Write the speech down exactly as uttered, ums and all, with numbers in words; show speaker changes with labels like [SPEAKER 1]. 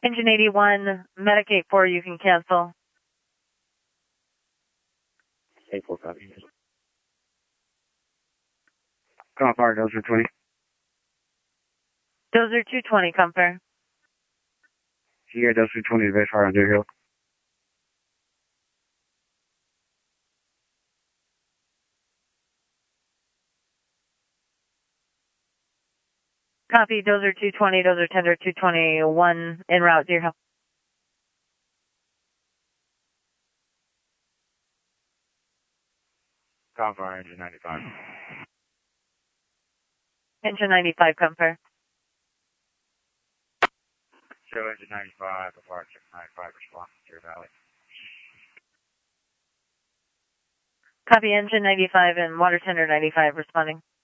[SPEAKER 1] Engine eighty-one, Medic eight four, you can cancel.
[SPEAKER 2] eight four, copy. Come on, fire, Dozer twenty.
[SPEAKER 1] Dozer two twenty, Comfort.
[SPEAKER 2] You got Dozer twenty to base fire on Deer Hill.
[SPEAKER 1] Copy, Dozer two twenty, Dozer Tender two twenty-one, en route, Deer Hill.
[SPEAKER 2] Come on, fire, engine ninety-five.
[SPEAKER 1] Engine ninety-five, Comfort.
[SPEAKER 2] Show engine ninety-five, apart check ninety-five, response to Deer Valley.
[SPEAKER 1] Copy, engine ninety-five and water tender ninety-five responding.